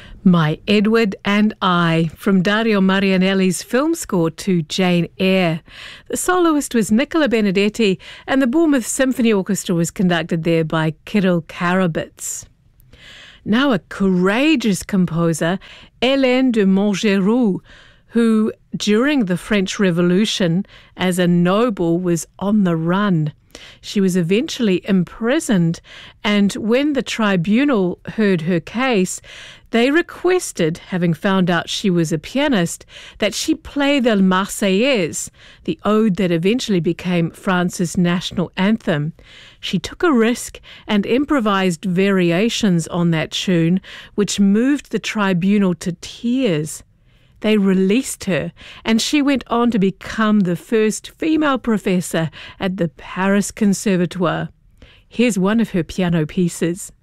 My Edward and I, from Dario Marianelli's film score to Jane Eyre. The soloist was Nicola Benedetti, and the Bournemouth Symphony Orchestra was conducted there by Kirill Karabits. Now a courageous composer, Hélène de Montgeroux, who, during the French Revolution, as a noble, was on the run. She was eventually imprisoned, and when the tribunal heard her case, they requested, having found out she was a pianist, that she play the Marseillaise, the ode that eventually became France's national anthem. She took a risk and improvised variations on that tune, which moved the tribunal to tears. They released her, and she went on to become the first female professor at the Paris Conservatoire. Here's one of her piano pieces.